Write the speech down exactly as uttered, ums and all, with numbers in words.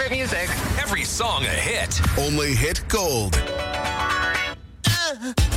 favorite music. Every song a hit. Only hit gold. Uh,